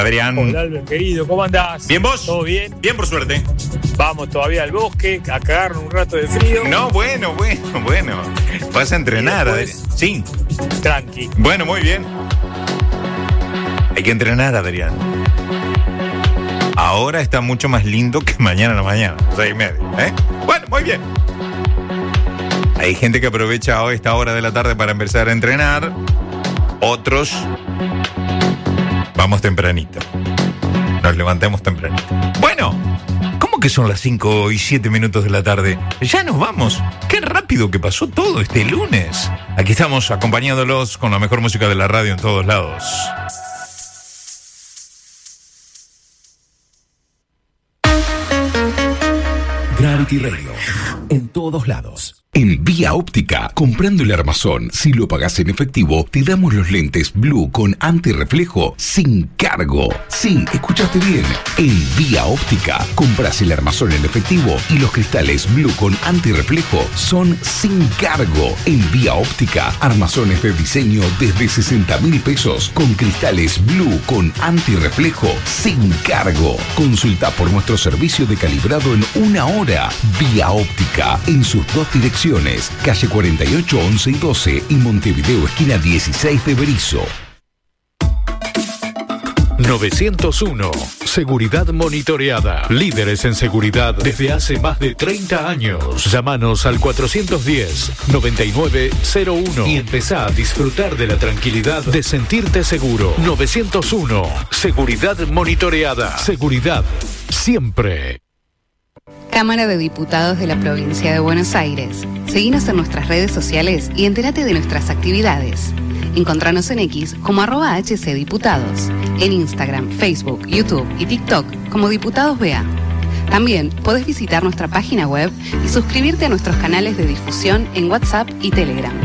Adrián. Hola, Albert, querido, ¿cómo andás? ¿Bien vos? ¿Todo bien? Bien, por suerte. Vamos todavía al bosque, a cagarnos un rato de frío. No, bueno. Vas a entrenar, después, Adrián. Sí. Tranqui. Bueno, muy bien. Hay que entrenar, Adrián. Ahora está mucho más lindo que mañana a la mañana, 6:30, ¿eh? Bueno, muy bien. Hay gente que aprovecha hoy esta hora de la tarde para empezar a entrenar. Otros vamos tempranito. Nos levantemos tempranito. Bueno, ¿cómo que son las 5:07 de la tarde? Ya nos vamos. Qué rápido que pasó todo este lunes. Aquí estamos acompañándolos con la mejor música de la radio en todos lados. Gravity Radio, en todos lados. En Vía Óptica, comprando el armazón, si lo pagás en efectivo, te damos los lentes Blue con antirreflejo sin cargo. Sí, escuchaste bien. En Vía Óptica, compras el armazón en efectivo y los cristales Blue con antirreflejo son sin cargo. En Vía Óptica, armazones de diseño desde 60.000 pesos con cristales Blue con antirreflejo sin cargo. Consulta por nuestro servicio de calibrado en 1 hora. Vía Óptica, en sus 2 direcciones. Calle 48, 11 y 12 y Montevideo, esquina 16 de Berizo. 901. Seguridad monitoreada. Líderes en seguridad desde hace más de 30 años. Llámanos al 410-9901 y empezá a disfrutar de la tranquilidad de sentirte seguro. 901. Seguridad monitoreada. Seguridad siempre. Cámara de Diputados de la Provincia de Buenos Aires. Seguinos en nuestras redes sociales y entérate de nuestras actividades. Encontranos en X como @HCDiputados, en Instagram, Facebook, YouTube y TikTok como Diputados BA. También podés visitar nuestra página web y suscribirte a nuestros canales de difusión en WhatsApp y Telegram.